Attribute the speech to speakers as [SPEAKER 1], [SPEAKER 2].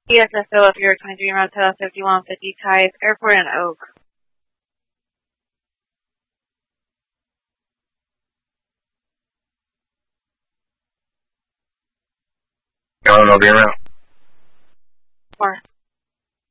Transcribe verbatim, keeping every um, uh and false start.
[SPEAKER 1] E S S O, if you're twenty-three Motel fifty-one fifty Ties, Airport and Oak.
[SPEAKER 2] I don't know, be around.
[SPEAKER 1] Four.